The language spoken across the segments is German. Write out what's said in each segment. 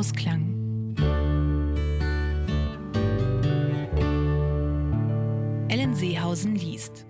Ausklang. Ellen Seehausen liest.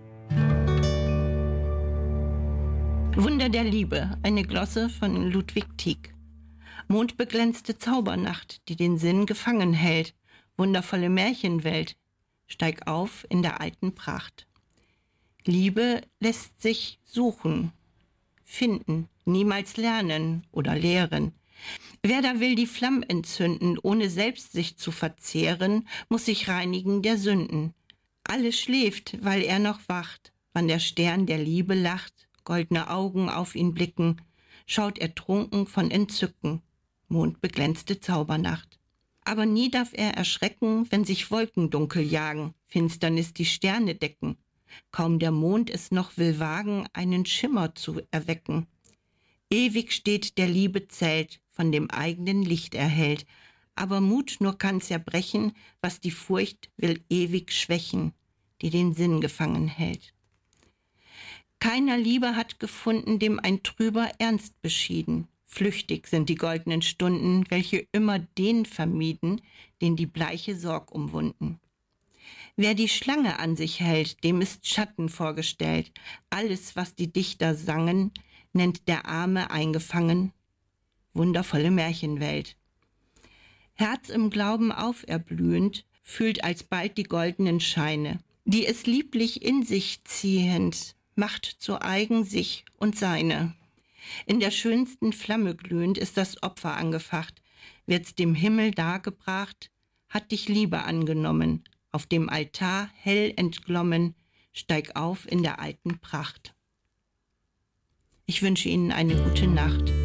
Wunder der Liebe, eine Glosse von Ludwig Tieck. Mondbeglänzte Zaubernacht, die den Sinn gefangen hält. Wundervolle Märchenwelt, steig auf in der alten Pracht. Liebe lässt sich suchen, finden, niemals lernen oder lehren. Wer da will die Flamm entzünden, ohne selbst sich zu verzehren, muss sich reinigen der Sünden. Alles schläft, weil er noch wacht, wann der Stern der Liebe lacht, goldene Augen auf ihn blicken, schaut er trunken von Entzücken, mondbeglänzte Zaubernacht. Aber nie darf er erschrecken, wenn sich Wolken dunkel jagen, Finsternis die Sterne decken. Kaum der Mond es noch will wagen, einen Schimmer zu erwecken. Ewig steht der Liebe Zelt, von dem eigenen Licht erhellt. Aber Mut nur kann zerbrechen, was die Furcht will ewig schwächen, die den Sinn gefangen hält. Keiner Liebe hat gefunden, dem ein trüber Ernst beschieden. Flüchtig sind die goldenen Stunden, welche immer den vermieden, den die bleiche Sorg umwunden. Wer die Schlange an sich hält, dem ist Schatten vorgestellt. Alles, was die Dichter sangen, nennt der Arme eingefangen. Wundervolle Märchenwelt. Herz im Glauben auferblühend, fühlt alsbald die goldenen Scheine, die es lieblich in sich ziehend, macht zu eigen sich und seine. In der schönsten Flamme glühend ist das Opfer angefacht, wird's dem Himmel dargebracht, hat dich Liebe angenommen, auf dem Altar hell entglommen, steig auf in der alten Pracht. Ich wünsche Ihnen eine gute Nacht.